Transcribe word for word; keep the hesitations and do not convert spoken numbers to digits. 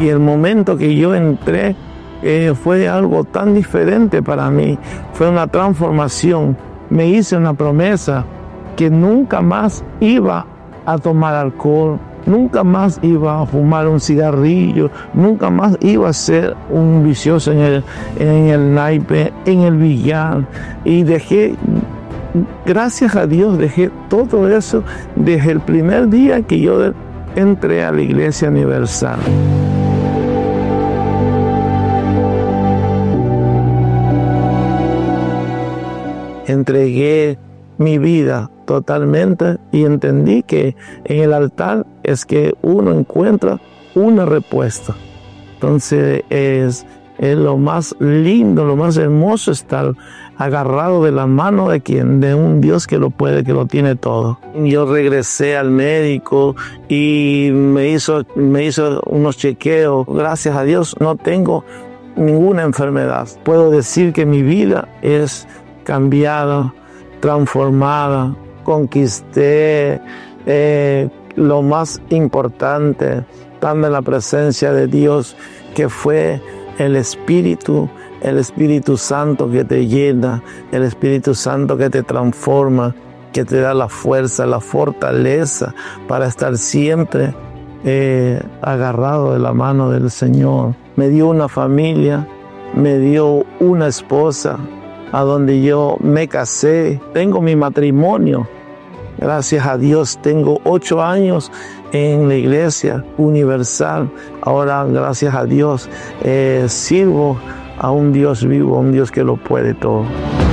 Y el momento que yo entré eh, fue algo tan diferente para mí, fue una transformación. Me hice una promesa que nunca más iba a tomar alcohol, nunca más iba a fumar un cigarrillo, nunca más iba a ser un vicioso en el, en el naipe, en el billar. Y dejé, gracias a Dios, dejé todo eso desde el primer día que yo entré a la Iglesia Universal. Entregué mi vida totalmente y entendí que en el altar es que uno encuentra una respuesta. Entonces es, es lo más lindo, lo más hermoso estar agarrado de la mano de quien, de un Dios que lo puede, que lo tiene todo. Yo regresé al médico y me hizo, me hizo unos chequeos. Gracias a Dios no tengo ninguna enfermedad. Puedo decir que mi vida es cambiada, transformada. Conquisté eh, lo más importante, estando en la presencia de Dios, que fue el Espíritu, el Espíritu Santo que te llena, el Espíritu Santo que te transforma, que te da la fuerza, la fortaleza para estar siempre eh, agarrado de la mano del Señor. Me dio una familia, me dio una esposa, a donde yo me casé, tengo mi matrimonio. Gracias a Dios, tengo ocho años en la Iglesia Universal. Ahora, gracias a Dios, eh, sirvo a un Dios vivo, a un Dios que lo puede todo.